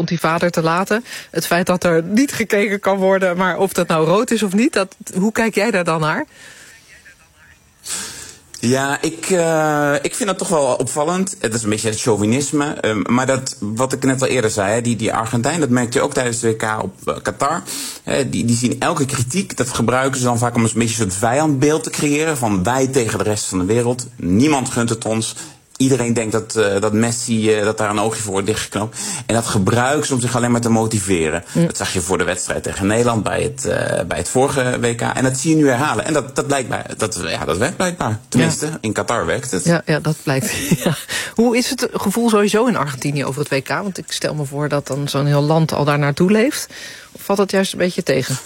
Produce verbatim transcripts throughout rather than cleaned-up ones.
vond die vader te laten. Het feit dat er niet gekeken kan worden, maar of dat nou rood is of niet, dat, hoe kijk jij daar dan naar? Ja, ik, uh, ik vind dat toch wel opvallend. Het is een beetje het chauvinisme. Um, maar dat, wat ik net al eerder zei, hè, die, die Argentijn, dat merkte je ook tijdens de W K op uh, Qatar. Hè, die, die zien elke kritiek, dat gebruiken ze dan vaak om een beetje een soort vijandbeeld te creëren. Van wij tegen de rest van de wereld. Niemand gunt het ons. Iedereen denkt dat, uh, dat Messi, uh, dat daar een oogje voor wordt dichtgeknoopt. En dat gebruiken ze om zich alleen maar te motiveren. Mm. Dat zag je voor de wedstrijd tegen Nederland bij het, uh, bij het vorige W K. En dat zie je nu herhalen. En dat, dat, blijkbaar, dat, ja, dat werkt blijkbaar. Tenminste, ja. In Qatar werkt het. Ja, ja dat blijkt. Ja. Hoe is het gevoel sowieso in Argentinië over het W K? Want ik stel me voor dat dan zo'n heel land al daar naartoe leeft. Of valt dat juist een beetje tegen?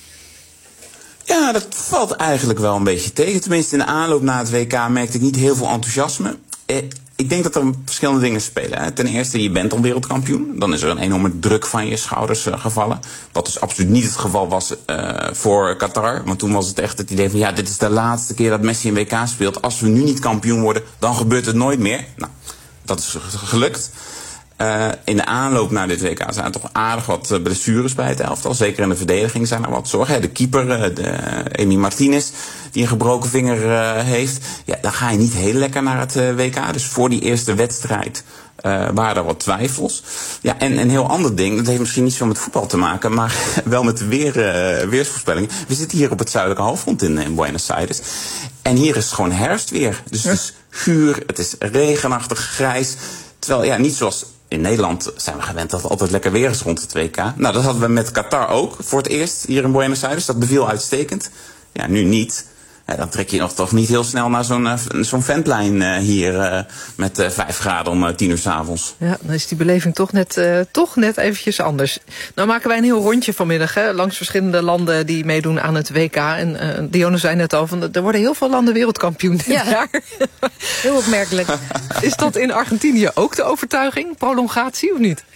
Ja, dat valt eigenlijk wel een beetje tegen. Tenminste, in de aanloop naar het W K merkte ik niet heel veel enthousiasme. Ik denk dat er verschillende dingen spelen. Hè. Ten eerste, je bent al wereldkampioen. Dan is er een enorme druk van je schouders uh, gevallen. Wat dus absoluut niet het geval was uh, voor Qatar. Want toen was het echt het idee van, ja, dit is de laatste keer dat Messi een W K speelt. Als we nu niet kampioen worden, dan gebeurt het nooit meer. Nou, dat is gelukt. Uh, in de aanloop naar dit W K zijn er toch aardig wat blessures bij het elftal. Zeker in de verdediging zijn er wat zorgen. De keeper, de Emi Martinez, die een gebroken vinger uh, heeft. Ja, dan ga je niet heel lekker naar het uh, W K. Dus voor die eerste wedstrijd uh, waren er wat twijfels. Ja, en een heel ander ding, dat heeft misschien niet zo met voetbal te maken, maar wel met de weer, uh, weersvoorspellingen. We zitten hier op het zuidelijke halfrond in, in Buenos Aires. En hier is het gewoon herfstweer. Dus het is guur, het is regenachtig, grijs. Terwijl, ja, niet zoals in Nederland zijn we gewend dat het altijd lekker weer is rond het W K. Nou, dat hadden we met Qatar ook voor het eerst hier in Buenos Aires. Dat beviel uitstekend. Ja, nu niet. Ja, dan trek je nog toch niet heel snel naar zo'n, uh, zo'n ventlijn uh, hier uh, met uh, vijf graden om uh, tien uur 's avonds. Ja, dan is die beleving toch net, uh, toch net eventjes anders. Nou maken wij een heel rondje vanmiddag, hè, langs verschillende landen die meedoen aan het W K. En uh, Dionne zei net al, van, er worden heel veel landen wereldkampioen dit ja. jaar. Heel opmerkelijk. Is dat in Argentinië ook de overtuiging? Prolongatie of niet?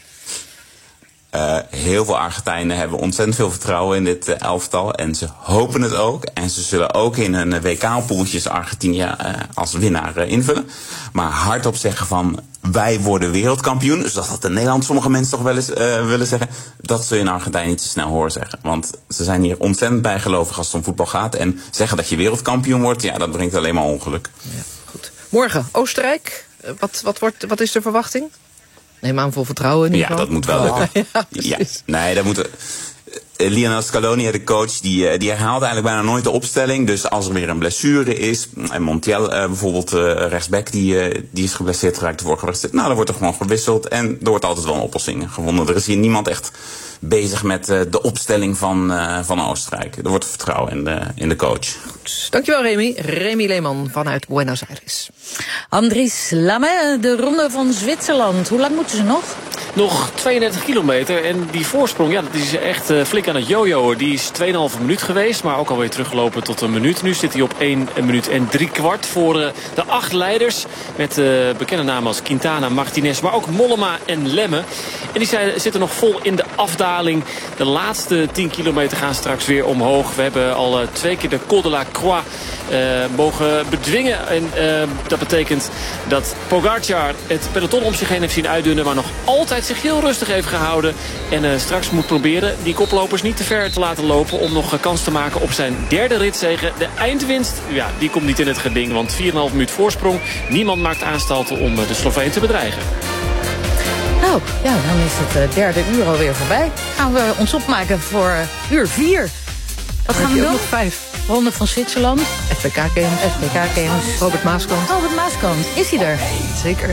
Uh, heel veel Argentijnen hebben ontzettend veel vertrouwen in dit uh, elftal. En ze hopen het ook. En ze zullen ook in hun uh, W K-poeltjes Argentinië uh, als winnaar uh, invullen. Maar hardop zeggen van, wij worden wereldkampioen. Dus dat had in Nederland sommige mensen toch wel eens uh, willen zeggen. Dat zul je in Argentinië niet zo snel horen zeggen. Want ze zijn hier ontzettend bijgelovig als het om voetbal gaat. En zeggen dat je wereldkampioen wordt, ja, dat brengt alleen maar ongeluk. Ja, goed. Morgen, Oostenrijk. Wat, wat, wordt, wat is de verwachting? Neem aan vol vertrouwen in ieder geval. Ja, dat moet wel lukken. Ja, ja, nee, dat moet. Uh, Lionel Scaloni, de coach, die, die herhaalt eigenlijk bijna nooit de opstelling. Dus als er weer een blessure is, en Montiel uh, bijvoorbeeld uh, rechtsback, die, uh, die is geblesseerd geraakt de vorige wedstrijd. Nou, dan wordt er gewoon gewisseld en er wordt altijd wel een oplossing gevonden. Er is hier niemand echt bezig met uh, de opstelling van, uh, van Oostenrijk. Er wordt vertrouwen in de, in de coach. Goed. Dankjewel, Remy. Remy Leeman vanuit Buenos Aires. Andries Lamme, de Ronde van Zwitserland. Hoe lang moeten ze nog? Nog tweeëndertig kilometer en die voorsprong, ja, dat is echt uh, flink aan het jojoen. Die is twee komma vijf minuut geweest, maar ook alweer teruggelopen tot een minuut. Nu zit hij op één minuut en drie kwart voor uh, de acht leiders. Met uh, bekende namen als Quintana, Martinez, maar ook Mollema en Lemme. En die zijn, zitten nog vol in de afdaling. De laatste tien kilometer gaan straks weer omhoog. We hebben al uh, twee keer de Col de la Croix uh, mogen bedwingen. En uh, dat betekent dat Pogacar het peloton om zich heen heeft zien uitdunnen, maar nog altijd zich heel rustig heeft gehouden. En uh, straks moet proberen die koplopers niet te ver te laten lopen om nog uh, kans te maken op zijn derde ritzege. De eindwinst, ja, die komt niet in het geding, want vier komma vijf minuut voorsprong. Niemand maakt aanstalten om uh, de Sloveen te bedreigen. Nou, ja, dan is het uh, derde uur alweer voorbij. Gaan we ons opmaken voor uh, uur vier. Wat gaan we doen? Nog vijf. Ronde van Zwitserland. F P K-games. F P K-games. Robert Maaskant. Robert Maaskant. Is hij er? Zeker.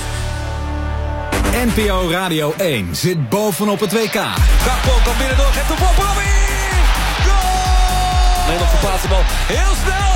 N P O Radio één zit bovenop het W K. Gakpo kan binnen door, geeft de bal. Robin! Goal! Nederland verplaatst de bal heel snel.